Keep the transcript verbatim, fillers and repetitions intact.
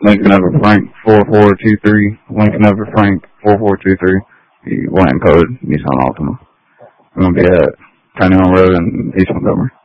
Lincoln over Frank four four two three. Lincoln over Frank four four two three. The Latin code Nissan Altima. I'm gonna be at Tiny Home Road in East Montgomery.